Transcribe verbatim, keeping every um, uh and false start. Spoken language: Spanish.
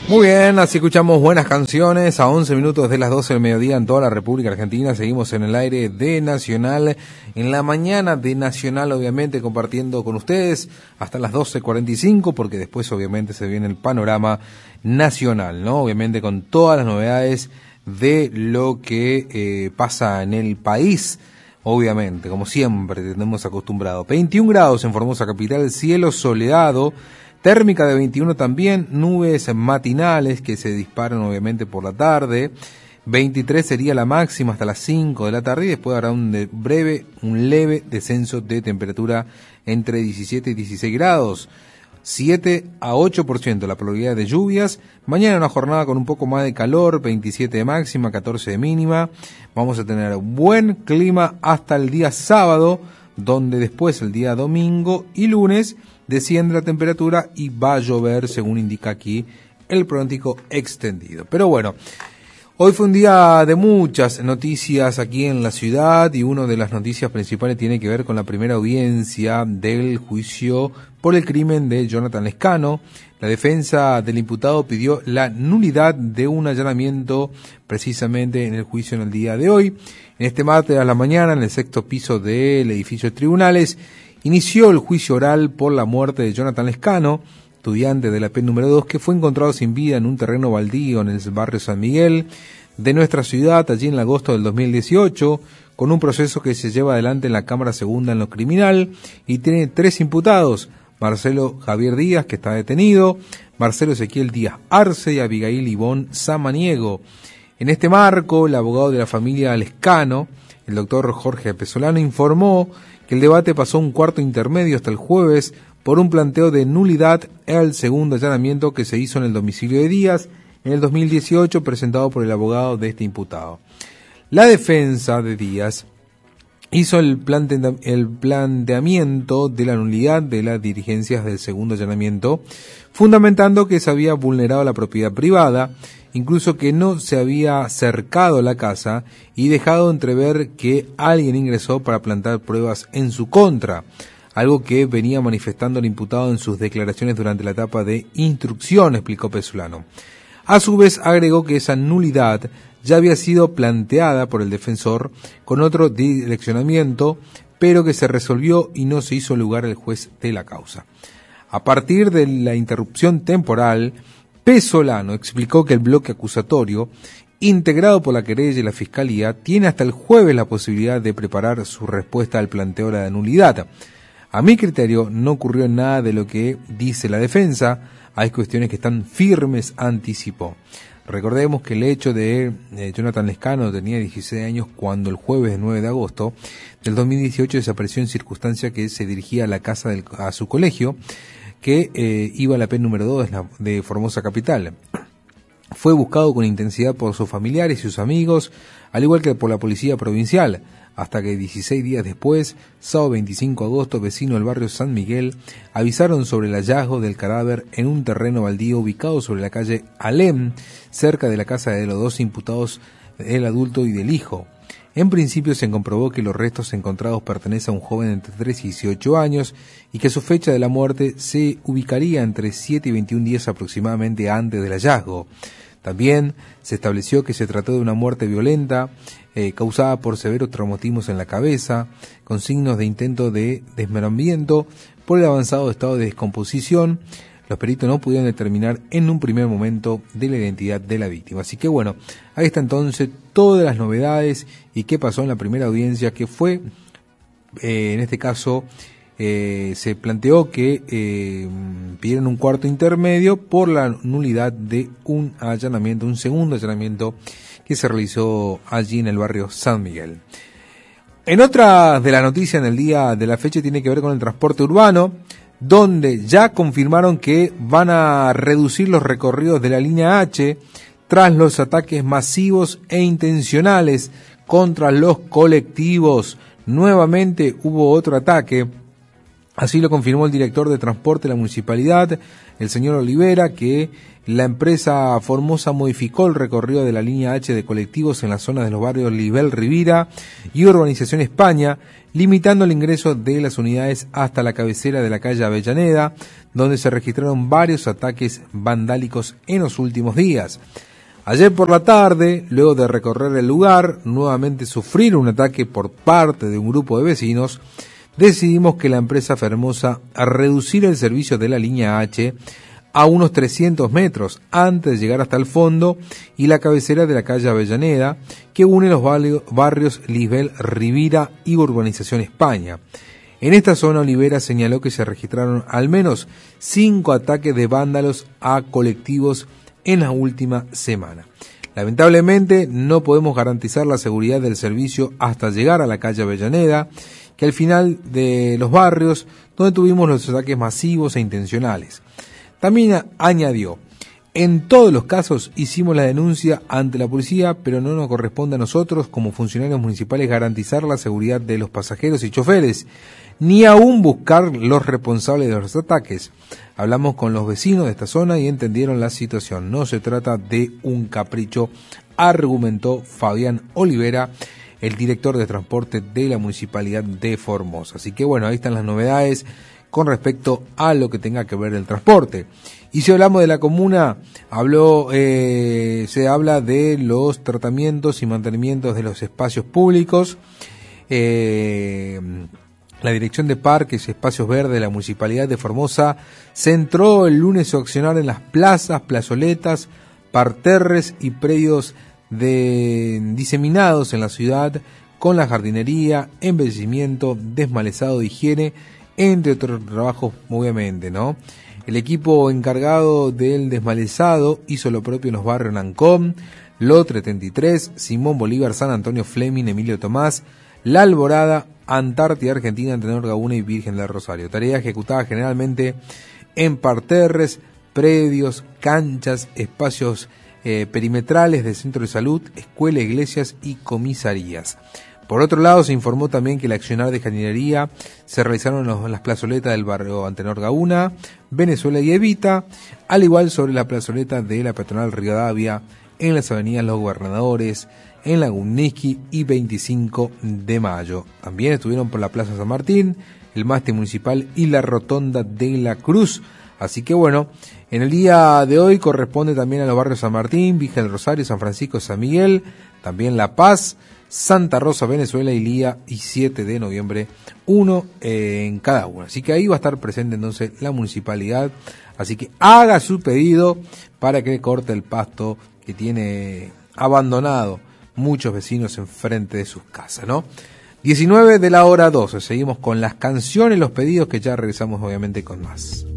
Muy bien, así escuchamos buenas canciones a once minutos de las doce del mediodía en toda la República Argentina. Seguimos en el aire de Nacional, en la mañana de Nacional, obviamente compartiendo con ustedes hasta las doce cuarenta y cinco, porque después obviamente se viene el panorama nacional, ¿no? Obviamente con todas las novedades de lo que eh, pasa en el país, obviamente, como siempre tenemos acostumbrado. veintiún grados en Formosa Capital, cielo soleado. Térmica de veintiuno también, nubes matinales que se disparan obviamente por la tarde. veintitrés sería la máxima hasta las cinco de la tarde y después habrá un de breve, un leve descenso de temperatura entre diecisiete y dieciséis grados. siete a ocho por ciento la probabilidad de lluvias. Mañana una jornada con un poco más de calor, veintisiete de máxima, catorce de mínima. Vamos a tener buen clima hasta el día sábado, donde después el día domingo y lunes desciende la temperatura y va a llover, según indica aquí el pronóstico extendido. Pero bueno, hoy fue un día de muchas noticias aquí en la ciudad y una de las noticias principales tiene que ver con la primera audiencia del juicio por el crimen de Jonathan Lezcano. La defensa del imputado pidió la nulidad de un allanamiento precisamente en el juicio en el día de hoy. En este martes a la mañana, en el sexto piso del edificio de tribunales, inició el juicio oral por la muerte de Jonathan Lezcano, estudiante de la P número dos, que fue encontrado sin vida en un terreno baldío en el barrio San Miguel de nuestra ciudad, allí en agosto del dos mil dieciocho, con un proceso que se lleva adelante en la Cámara Segunda en lo criminal y tiene tres imputados: Marcelo Javier Díaz, que está detenido, Marcelo Ezequiel Díaz Arce y Abigail Ivón Samaniego. En este marco, el abogado de la familia Lezcano, el doctor Jorge Pesolano, informó que el debate pasó un cuarto intermedio hasta el jueves por un planteo de nulidad al segundo allanamiento que se hizo en el domicilio de Díaz en el dos mil dieciocho, presentado por el abogado de este imputado. La defensa de Díaz hizo el, plante- el planteamiento de la nulidad de las diligencias del segundo allanamiento, fundamentando que se había vulnerado la propiedad privada, incluso que no se había cercado la casa y dejado entrever que alguien ingresó para plantar pruebas en su contra, algo que venía manifestando el imputado en sus declaraciones durante la etapa de instrucción, explicó Pesolano. A su vez agregó que esa nulidad ya había sido planteada por el defensor con otro direccionamiento, pero que se resolvió y no se hizo lugar al juez de la causa. A partir de la interrupción temporal, Pesolano explicó que el bloque acusatorio, integrado por la querella y la Fiscalía, tiene hasta el jueves la posibilidad de preparar su respuesta al planteo de la nulidad. A mi criterio, no ocurrió nada de lo que dice la defensa. Hay cuestiones que están firmes, anticipó. Recordemos que el hecho de eh, Jonathan Lezcano tenía dieciséis años cuando el jueves nueve de agosto del dos mil dieciocho desapareció en circunstancia que se dirigía a la casa del, a su colegio, que eh, iba a la P número dos de Formosa Capital. Fue buscado con intensidad por sus familiares y sus amigos, al igual que por la policía provincial, hasta que dieciséis días después, sábado veinticinco de agosto, vecinos del barrio San Miguel avisaron sobre el hallazgo del cadáver en un terreno baldío ubicado sobre la calle Alem, cerca de la casa de los dos imputados, el adulto y del hijo. En principio se comprobó que los restos encontrados pertenecen a un joven entre tres y dieciocho años y que su fecha de la muerte se ubicaría entre siete y veintiún días aproximadamente antes del hallazgo. También se estableció que se trató de una muerte violenta eh, causada por severos traumatismos en la cabeza, con signos de intento de desmembramiento por el avanzado estado de descomposición. Los peritos no pudieron determinar en un primer momento de la identidad de la víctima. Así que bueno, ahí está entonces todas las novedades y qué pasó en la primera audiencia, que fue, eh, en este caso, eh, se planteó que eh, pidieron un cuarto intermedio por la nulidad de un allanamiento, un segundo allanamiento que se realizó allí en el barrio San Miguel. En otra de las noticias en el día de la fecha tiene que ver con el transporte urbano, donde ya confirmaron que van a reducir los recorridos de la línea H tras los ataques masivos e intencionales contra los colectivos. Nuevamente hubo otro ataque Así lo confirmó el director de transporte de la municipalidad, el señor Olivera, que la empresa Formosa modificó el recorrido de la línea H de colectivos en la zona de los barrios Libel Rivira y Urbanización España, limitando el ingreso de las unidades hasta la cabecera de la calle Avellaneda, donde se registraron varios ataques vandálicos en los últimos días. Ayer por la tarde, luego de recorrer el lugar, nuevamente sufrir un ataque por parte de un grupo de vecinos, decidimos que la empresa Formosa a reducir el servicio de la línea H a unos trescientos metros antes de llegar hasta el fondo y la cabecera de la calle Avellaneda, que une los barrios Lisbel, Rivira y Urbanización España. En esta zona, Olivera señaló que se registraron al menos cinco ataques de vándalos a colectivos en la última semana. Lamentablemente, no podemos garantizar la seguridad del servicio hasta llegar a la calle Avellaneda, que al final de los barrios donde tuvimos los ataques masivos e intencionales. También añadió, en todos los casos hicimos la denuncia ante la policía, pero no nos corresponde a nosotros como funcionarios municipales garantizar la seguridad de los pasajeros y choferes, ni aún buscar los responsables de los ataques. Hablamos con los vecinos de esta zona y entendieron la situación. No se trata de un capricho, argumentó Fabián Olivera, el director de transporte de la Municipalidad de Formosa. Así que bueno, ahí están las novedades con respecto a lo que tenga que ver el transporte. Y si hablamos de la comuna, habló, eh, se habla de los tratamientos y mantenimientos de los espacios públicos. Eh, la Dirección de Parques y Espacios Verdes de la Municipalidad de Formosa centró el lunes su accionar en las plazas, plazoletas, parterres y predios de, diseminados en la ciudad con la jardinería, embellecimiento, desmalezado de higiene, entre otros trabajos, obviamente, ¿no? El equipo encargado del desmalezado hizo lo propio en los barrios Nancón, Lotre setenta y tres, Simón Bolívar, San Antonio Fleming, Emilio Tomás, La Alborada, Antártida Argentina, Antenor Gauna y Virgen del Rosario. Tarea ejecutada generalmente en parterres, predios, canchas, espacios eh, perimetrales de centros de salud, escuelas, iglesias y comisarías. Por otro lado, se informó también que el accionar de jardinería se realizaron en las plazoletas del barrio Antenor Gauna, Venezuela y Evita, al igual sobre la plazoleta de la peatonal Rivadavia, en las avenidas Los Gobernadores, en la Gumniski y veinticinco de mayo. También estuvieron por la Plaza San Martín, el mástil municipal y la rotonda de la Cruz. Así que bueno, en el día de hoy corresponde también a los barrios San Martín, Virgen del Rosario, San Francisco, San Miguel, también La Paz, Santa Rosa, Venezuela y Lía, y siete de noviembre, uno eh, en cada uno. Así que ahí va a estar presente entonces la municipalidad. Así que haga su pedido para que corte el pasto que tiene abandonado muchos vecinos enfrente de sus casas, ¿no? diecinueve de la hora doce. Seguimos con las canciones, los pedidos, que ya regresamos obviamente con más.